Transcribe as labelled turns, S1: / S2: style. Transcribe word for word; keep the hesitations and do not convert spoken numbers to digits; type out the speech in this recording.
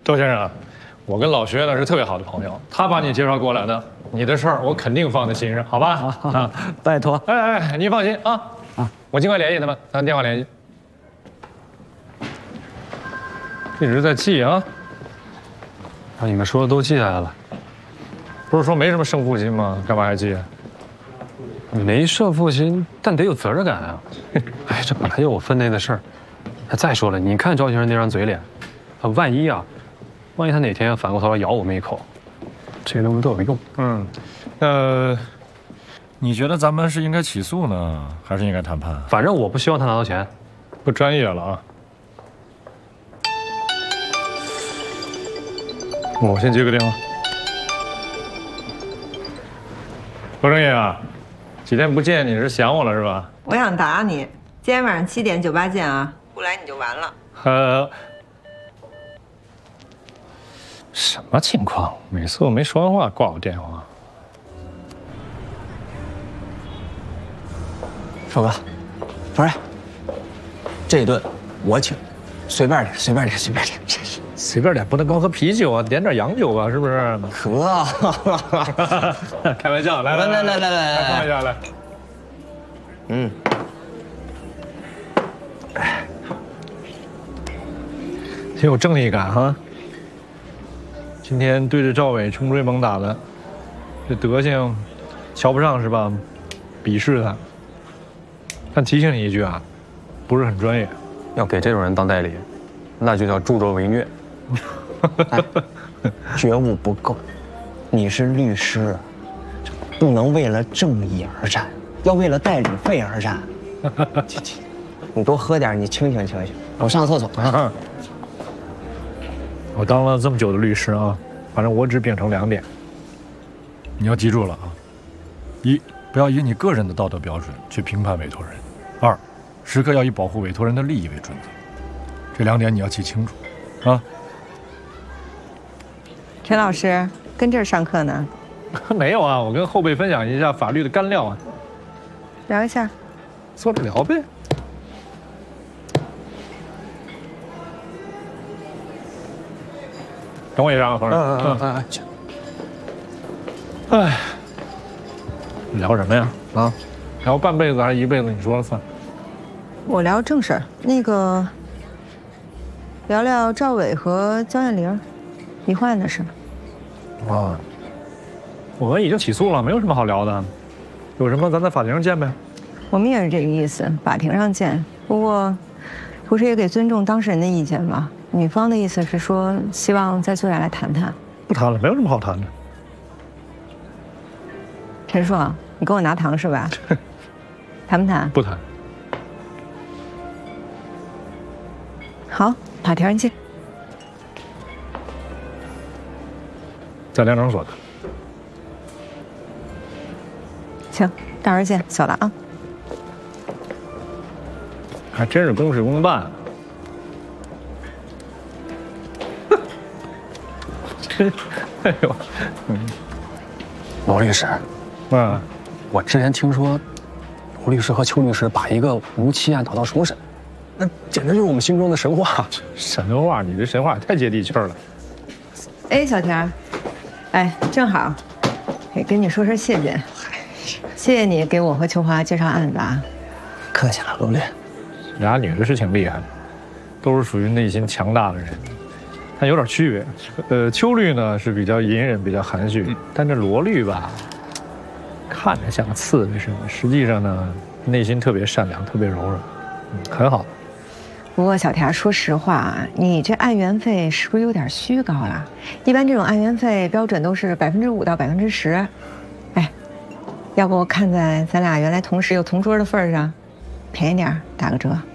S1: 周先生，我跟老薛呢是特别好的朋友，他把你介绍过来的，你的事儿我肯定放在心上，好吧？
S2: 啊，拜托。
S1: 哎哎，您放心啊啊，我尽快联系他们，按电话联系。一直在记啊，
S3: 把你们说的都记下来了。
S1: 不是说没什么胜负心吗？干嘛还记？
S3: 没胜负心，但得有责任感啊！哎，这本来就我分内的事儿。再说了，你看赵先生那张嘴脸，啊，万一啊，万一他哪天反过头来咬我们一口，这些东西都有用。
S1: 嗯，呃，
S4: 你觉得咱们是应该起诉呢，还是应该谈判？
S3: 反正我不希望他拿到钱，
S1: 不专业了啊！我先接个电话。罗正业啊，几天不见，你是想我了是吧？
S5: 我想打你，今天晚上七点酒吧见啊，不来你就完了。
S1: 呃，什么情况？每次我没说完话挂我电话。
S2: 少哥，不是，这一顿我请，随便点，随便点，随便点，真是
S1: 随便点，不能光喝啤酒啊，点点洋酒啊，是不是？
S2: 可，
S1: 开玩笑，来来来来来来，开玩笑来。
S2: 嗯，
S1: 挺有正义感哈。今天对着赵伟穷追猛打的，这德行，瞧不上是吧？鄙视他。但提醒你一句啊，不是很专业。
S3: 要给这种人当代理，那就叫助纣为虐。
S2: 哎，觉悟不够。你是律师，不能为了正义而战，要为了代理费而战。你多喝点，你清醒清醒。我上厕所啊。
S1: 我当了这么久的律师啊，反正我只秉承两点。
S4: 你要记住了啊，一，不要以你个人的道德标准去评判委托人；二，时刻要以保护委托人的利益为准则。这两点你要记清楚，啊。
S5: 陈老师跟这儿上课呢？
S1: 没有啊，我跟后辈分享一下法律的干料啊。
S5: 聊一下。
S1: 坐着聊呗。等我一下啊，同志。
S2: 嗯嗯嗯
S1: 嗯。哎，聊什么呀？啊，聊半辈子还是一辈子？你说了算。
S5: 我聊正事儿，那个聊聊赵伟和焦艳玲离婚的事。
S1: 啊，我们已经起诉了，没有什么好聊的。有什么咱在法庭上见呗。
S5: 我们也是这个意思，法庭上见。不过，同时也给尊重当事人的意见吧。女方的意思是说，希望再坐下来谈谈。
S1: 不谈了，没有什么好谈的。
S5: 陈硕，你跟我拿糖是吧？谈不谈？
S1: 不谈。
S5: 好，法庭上见。
S1: 在量诊所的。
S5: 行，到时候见，走了啊。
S1: 还真是公事公办。真，哎呦，嗯，
S3: 罗律师，
S1: 啊，
S3: 我之前听说，罗律师和邱律师把一个无期案打到重审，那简直就是我们心中的神话。
S1: 神话？你这神话也太接地气儿了。
S5: 哎，小田，哎，正好，给跟你说声谢谢，谢谢你给我和秋华介绍案子啊。
S2: 客气了，罗律。
S1: 俩女的是挺厉害的，都是属于内心强大的人，但有点区别。呃，秋律呢是比较隐忍、比较含蓄，但这罗律吧，看着像刺猬似的，实际上呢内心特别善良、特别柔软，嗯，很好。
S5: 不过小田，说实话，你这案源费是不是有点虚高了？一般这种案源费标准都是百分之五到百分之十。哎，要不看在咱俩原来同时有同桌的份上，便宜点打个折。